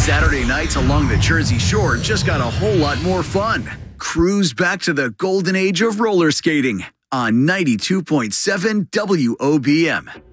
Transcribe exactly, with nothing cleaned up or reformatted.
Saturday nights along the Jersey Shore just got a whole lot more fun. Cruise back to the golden age of roller skating on ninety-two point seven W O B M.